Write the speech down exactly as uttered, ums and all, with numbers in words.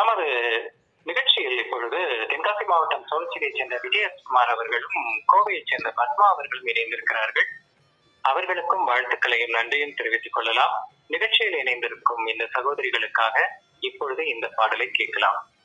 நமது நிகழ்ச்சியில் இப்பொழுது தென்காசி மாவட்டம் சோழச்சியைச் சேர்ந்த விஜயகுமார் அவர்களும் கோவையைச் சேர்ந்த பத்மா அவர்களும் இணைந்திருக்கிறார்கள். அவர்களுக்கும் வாழ்த்துக்களையும் நன்றியும் தெரிவித்துக் கொள்ளலாம். நிகழ்ச்சியில் இணைந்திருக்கும் இந்த சகோதரிகளுக்காக இப்பொழுது இந்த பாடலை கேட்கலாம்.